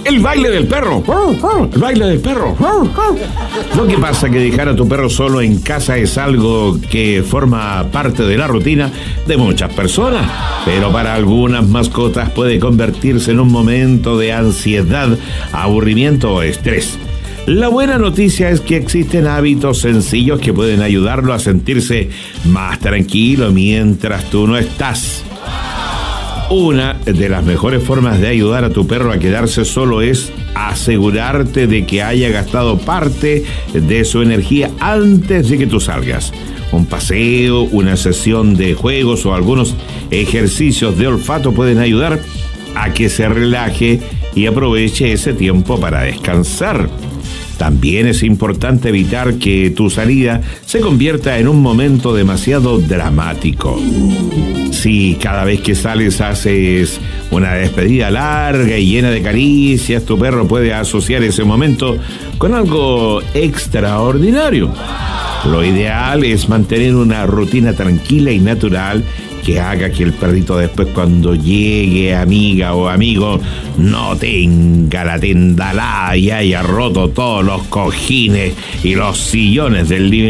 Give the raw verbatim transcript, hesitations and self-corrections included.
El baile del perro. El baile del perro. Lo que pasa es que dejar a tu perro solo en casa es algo que forma parte de la rutina de muchas personas, pero para algunas mascotas puede convertirse en un momento de ansiedad, aburrimiento o estrés. La buena noticia es que existen hábitos sencillos que pueden ayudarlo a sentirse más tranquilo mientras tú no estás. Una de las mejores formas de ayudar a tu perro a quedarse solo es asegurarte de que haya gastado parte de su energía antes de que tú salgas. Un paseo, una sesión de juegos o algunos ejercicios de olfato pueden ayudar a que se relaje y aproveche ese tiempo para descansar. También es importante evitar que tu salida se convierta en un momento demasiado dramático. Si cada vez que sales haces una despedida larga y llena de caricias, tu perro puede asociar ese momento con algo extraordinario. Lo ideal es mantener una rutina tranquila y natural que haga que el perrito después, cuando llegue amiga o amigo, no tenga la tendalada y haya roto todos los cojines y los sillones del living